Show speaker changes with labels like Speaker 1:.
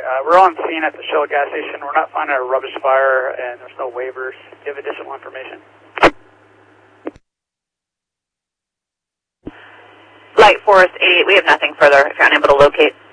Speaker 1: We're on scene at the Shell gas station. We're not finding a rubbish fire, and there's no waivers. Do you have additional information?
Speaker 2: Light Forest 88, we have nothing further if you're unable to locate.